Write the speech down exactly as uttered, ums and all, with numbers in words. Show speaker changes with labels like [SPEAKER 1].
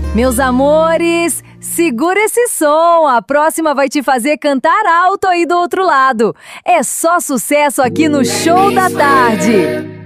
[SPEAKER 1] Meus amores, segura esse som, a próxima vai te fazer cantar alto aí do outro lado. É só sucesso aqui no Show da Tarde.